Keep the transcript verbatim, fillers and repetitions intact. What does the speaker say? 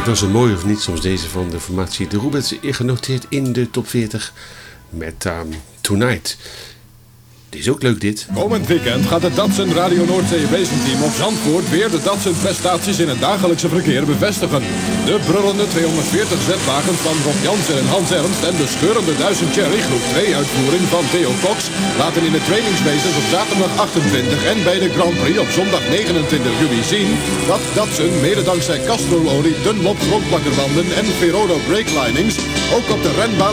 Was het mooi of niet? Soms deze van de formatie De Roebets genoteerd in de top veertig met um, Tonight. Dit is ook leuk dit. Komend weekend gaat het Datsun Radio Noordzee Wezenteam op Zandvoort weer de Datsun prestaties in het dagelijkse verkeer bevestigen. De brullende tweehonderdveertig Z-wagens van Rob Jansen en Hans Ernst en de scheurende duizend Cherry groep twee uitvoering van Theo Cox laten in de trainingsbases op zaterdag achtentwintig en bij de Grand Prix op zondag negenentwintig juli zien dat Datsun mede dankzij Castrol-olie, Dunlop grondplakkerbanden en Ferodo brake linings ook op de renbaan